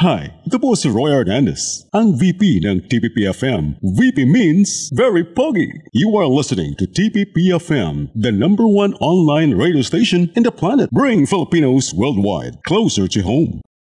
Hi, ito po si Roy Hernandez, ang VP ng TPP-FM. VP means very pogi. You are listening to TPP-FM, the #1 online radio station in the planet, bringing Filipinos worldwide closer to home.